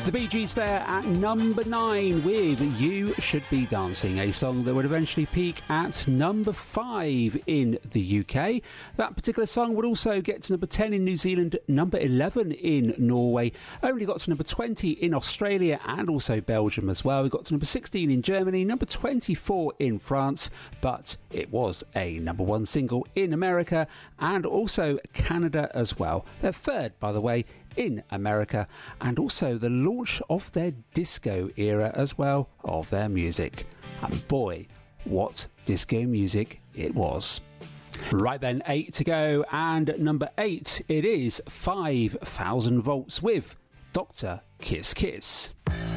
The Bee Gees there at number 9 with You Should Be Dancing, a song that would eventually peak at number 5 in the UK. That particular song would also get to number 10 in New Zealand, number 11 in Norway, only got to number 20 in Australia and also Belgium as well. We got to number 16 in Germany, number 24 in France, but it was a number 1 single in America and also Canada as well. They're third, by the way, in America, and also the launch of their disco era as well of their music. And boy, what disco music it was. Right then, 8 to go, and number 8, it is 5,000 Volts with Dr. Kiss Kiss.